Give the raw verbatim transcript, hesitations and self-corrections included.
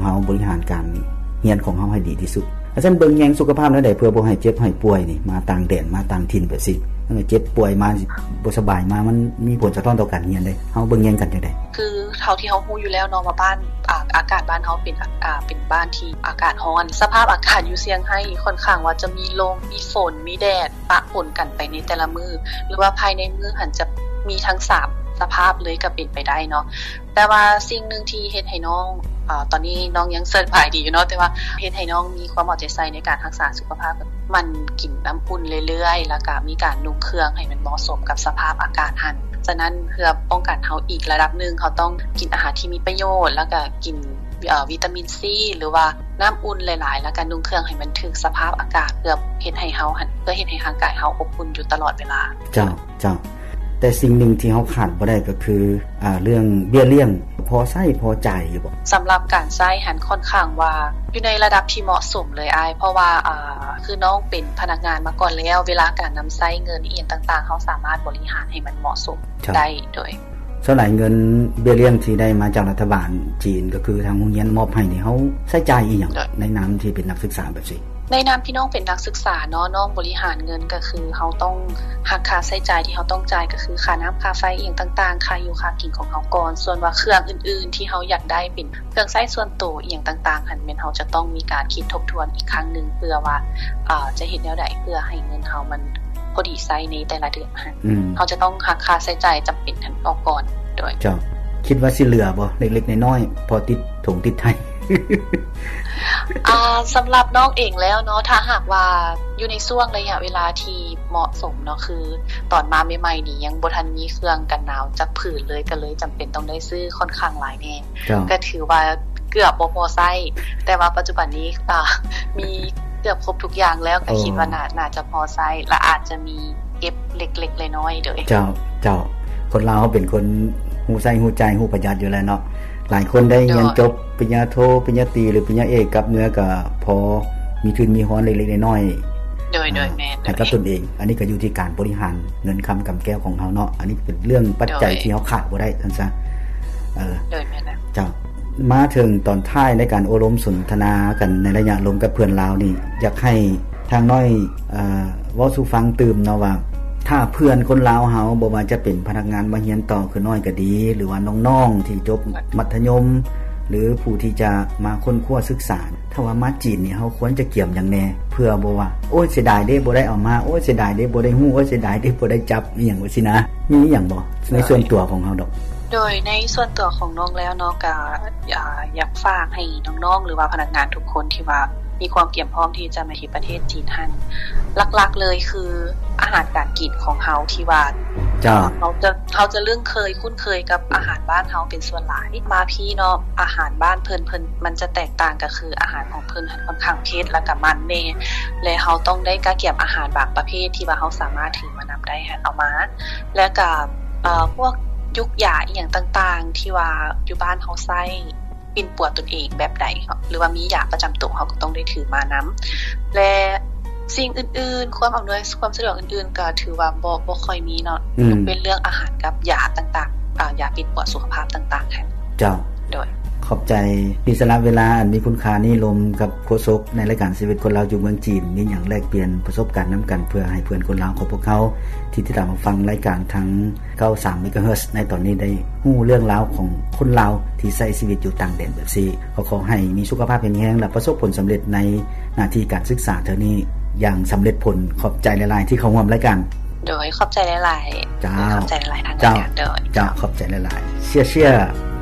เฮาบริหารการเรียนของเฮาให้ดีที่สุดฉะนั้นเบิ่งแยงสุขภาพแล้วได้เพื่อบ่ให้เจ็บให้ป่วยนี่มาต่างแดนมาต่างถิ่นแบบสิถ้าเจ็บป่วยมาบ่สบายมามันมีผลสะท้อนต่อการเรียนเด้เฮาเบิ่งแยงกันจังได๋คือเท่าที่เฮาฮู้อยู่แล้วเนาะว่าบ้านอากาศบ้านเฮาเป็นอ่าเป็นบ้านที่อากาศร้อนสภาพอากาศอยู่เซี่ยงไฮ้ค่อนข้างว่าจะมีลมมีฝนมีแดดปะปนกันไปในแต่ละมื้อหรือว่าภายในมื้อหันจะมีทั้งสามสภาพเลยก็เป็นไปได้เนาะแต่ว่าสิ่งนึงที่เฮ็ดให้น้องอ่าตอนนี้น้องยังเซิร์ชภายดีอยู่เนาะแต่ว่าเฮ็ดให้น้องมีความเอาใจใส่ในการรักษาสุขภาพมันกินน้ำอุ่นเรื่อยๆแล้วก็มีการนุ่งเครื่องให้มันเหมาะสมกับสภาพอากาศหันฉะนั้นเพื่อป้องกันเฮาอีกระดับนึงเขาต้องกินอาหารที่มีประโยชน์แล้วก็กินเอ่อวิตามินซีหรือว่าน้ำอุ่นหลายๆแล้วก็นุ่งเครื่องให้มันถึงสภาพอากาศเพื่อเฮ็ดให้เฮาหันเพื่อเฮ็ดให้ร่างกายเฮาอบอุ่นอยู่ตลอดเวลาจ้าจ้าแต่สิ่งหนึ่งที่เฮาขาดบ่ได้ก็คืออ่าเรื่องเบี้ยเลี้ยงพอใช้พอจ่ายอยู่บ่สำหรับการใช้หันค่อนข้างว่าอยู่ในระดับที่เหมาะสมเลยอ้ายเพราะว่าอ่าคือน้องเป็นพนักงานมาก่อนแล้วเวลาการนำใช้เงินอีกต่างๆเฮาสามารถบริหารให้มันเหมาะสมได้โดยส่วนหลายเงินเบี้ยเลี้ยงที่ได้มาจากรัฐบาลจีนก็คือทางโรงเรียนมอบให้นี่เฮาใช้จ่ายอีหยังในนามที่เป็นนักศึกษาแบบนี้ในนามที่น้องเป็นนักศึกษาเนาะน้องบริหารเงินก็คือเฮาต้องหักค่าใช้จ่ายที่เฮาต้องจ่ายก็คือค่าน้ำค่าไฟอีกต่างๆค่าอยู่ค่ากินของเฮาก่อนส่วนว่าเครื่องอื่นๆที่เฮาอยากได้เป็นเครื่องใช้ส่วนตัวอีกต่างๆหั่นแม่นเฮาจะต้องมีการคิดทบทวนอีกครั้งนึงเพื่อว่าอ่าจะเฮ็ดแนวใดเพื่อให้เงินเฮามันพอดีใช้ในแต่ละเดือนหั่นเฮาจะต้องหักค่าใช้จ่ายจำเป็นหั่นออกก่อนโดยเจ้าคิดว่าสิเหลือบ่เล็กๆน้อยๆพอติดถุงติดไทยอ่าสำหรับน้องเองแล้วเนาะถ้าหากว่าอยู่ในช่วงระยะเวลาที่เหมาะสมเนาะคือตอนมาใหม่ๆนี่ยังบ่ทันมีเครื่องกันหนาวจักผืนเลยก็เลยจำเป็นต้องได้ซื้อค่อนข้างหลายแน่ก็ถือว่าเกือบบ่พอใช้แต่ว่าปัจจุบันนี้อ่ามีเกือบครบทุกอย่างแล้วก็คิดว่าน่าน่าจะพอใช้และอาจจะมีเก็บเล็กๆน้อยๆเด้อเจ้าเจ้าคนลาวเขาเป็นคนฮู้ใช้ฮู้ใจฮู้ประหยัดอยู่แล้วเนาะหลายคนได้เรียนจบปริญญาโทปริญญาตรีหรือปริญญาเอกกับเนื้อก็พอมีทุนมีฮ้อนเล็กๆน้อยๆโดยโดยแม่นให้กับตนเองอันนี้ก็อยู่ที่การบริหารเงินคำกำแก้วของเฮาเนาะอันนี้เป็นเรื่องปัจจัยที่เฮาขาดบ่ได้ซั่นซะเออโดยแม่นนะเจ้ามาถึงตอนท้ายในการอบรมสนทนากันในระยะลมกับเพื่อนลาวนี่อยากให้ทางน้อยเอ่อเว้าสู่ฟังตื่มเนาะว่าถ้าเพื่อนคนลาวเฮาบ่ว่าจะเป็นพนักงานมาเรียนต่อคือน้อยก็ดีหรือว่าน้องๆที่จบมัธยมหรือผู้ที่จะมาค้นคว้าศึกษาถ้าว่ามาจีนนี่เฮาควรจะเกี่ยมหยังแน่เพื่อบ่ว่าโอ้ยเสียดายเด้บ่ได้เอามาโอ้ยเสียดายเด้บ่ได้ฮู้โอ้ยเสียดายเด้บ่ได้จับอีหยังว่าสินะมีอีหยังบ่ในส่วนตัวของเฮาดอกโดยในส่วนตัวของน้องแล้วเนาะก็อ่าอยากฝากให้น้องๆหรือว่าพนักงานทุกคนที่ว่ามีความเกี่ยมพร้อมที่จะมาที่ประเทศจีนหั่นหลักๆเลยคืออาหารการกินของเฮาที่ว่าจ้าเฮาจะเฮาจะเรื่องเคยคุ้นเคยกับอาหารบ้านเฮาเป็นส่วนหลายมาพี่เนาะอาหารบ้านเพิ่นเพิ่นมันจะแตกต่างก็คืออาหารของเพิ่นค่อนข้างเผ็ดแล้วก็มันแน่และเฮาต้องได้กะเกียบอาหารบางประเภทที่ว่าเฮาสามารถถือมานำได้หั่นเอามาแล้วก็เอ่อพวกยุกยาอีหยังต่างๆที่ว่าอยู่บ้านเฮาใช้ปิ่นปวดตนเองแบบใดหรือว่ามียาประจำตัวเฮาก็ต้องได้ถือมานําและสิ่งอื่นๆความอำนวยความสะดวกอื่นๆก็ถือว่าบ่บ่ค่อยมีเนาะยกเว้นเรื่องอาหารกับยาต่างๆอ่ายาปิ่นปวดสุขภาพต่างๆค่ะเจ้าโดยขอบใจที่สละเวลาอันมีคุณค่านี้ลมกับโฆษกในรายการชีวิตคนลาวอยู่เมืองจีนมีหยังแลกเปลี่ยนประสบการณ์นํากันเพื่อให้เพื่อนคนลาวของพวกเขาที่ติดตามฟังรายการทั้งเก้าสิบสามเมกะเฮิรตซ์ในตอนนี้ได้ฮู้เรื่องราวของคนลาวที่ใช้ชีวิตอยู่ต่างแดนแบบนี้ขอขอให้มีสุขภาพแข็งแรงและประสบผลสําเร็จในหน้าที่การศึกษาเท่านี้อย่างสําเร็จผลขอบใจหลายๆที่เข้าร่วมรายการโดยขอบใจหลายๆจ้าขอบใจหลายๆทางการโดยจ้าขอบใจหลายๆเชี่ยๆ